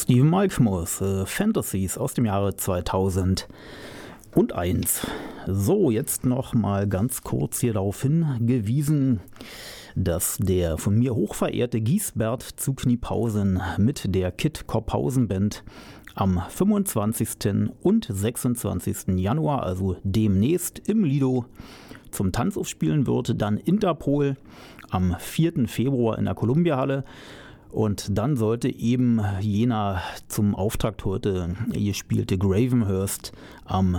Stephen Malkmus, Fantasies aus dem Jahre 2001. So, jetzt noch mal ganz kurz hier darauf hingewiesen, dass der von mir hochverehrte Giesbert zu Kniphausen mit der Kid Korphausen Band am 25. und 26. Januar, also demnächst im Lido, zum Tanz aufspielen wird. Dann Interpol am 4. Februar in der Columbia-Halle. Und dann sollte eben jener zum Auftakt heute gespielte Gravenhurst am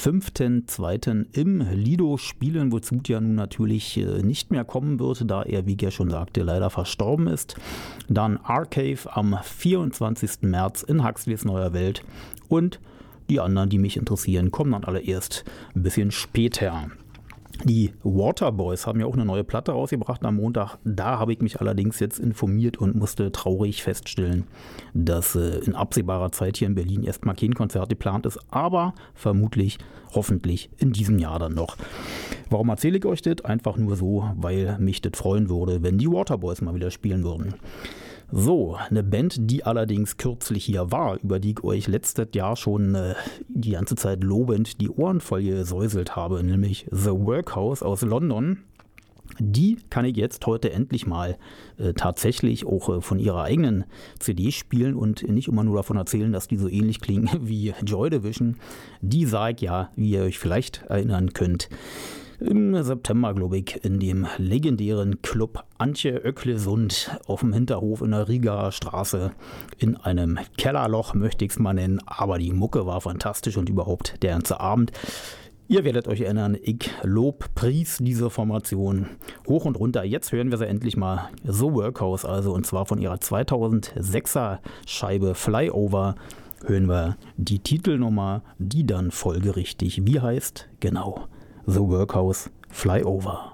5.2. im Lido spielen, wozu ja nun natürlich nicht mehr kommen wird, da er, wie ich ja schon sagte, leider verstorben ist. Dann Arcave am 24. März in Huxleys Neuer Welt und die anderen, die mich interessieren, kommen dann alle erst ein bisschen später. Die Waterboys haben ja auch eine neue Platte rausgebracht am Montag. Da habe ich mich allerdings jetzt informiert und musste traurig feststellen, dass in absehbarer Zeit hier in Berlin erstmal kein Konzert geplant ist, aber vermutlich, hoffentlich in diesem Jahr dann noch. Warum erzähle ich euch das? Einfach nur so, weil mich das freuen würde, wenn die Waterboys mal wieder spielen würden. So, eine Band, die allerdings kürzlich hier war, über die ich euch letztes Jahr schon die ganze Zeit lobend die Ohren voll gesäuselt habe, nämlich The Workhouse aus London. Die kann ich jetzt heute endlich mal tatsächlich auch von ihrer eigenen CD spielen und nicht immer nur davon erzählen, dass die so ähnlich klingen wie Joy Division. Die sage ich ja, wie ihr euch vielleicht erinnern könnt, im September, glaube ich, in dem legendären Club Antje Öcklesund auf dem Hinterhof in der Rigaer Straße in einem Kellerloch, möchte ich es mal nennen. Aber die Mucke war fantastisch und überhaupt der ganze Abend. Ihr werdet euch erinnern, ich pries diese Formation hoch und runter. Jetzt hören wir sie endlich mal, The Workhouse, also, und zwar von ihrer 2006er Scheibe Flyover hören wir die Titelnummer, die dann folgerichtig wie heißt? Genau, The Workhouse Flyover.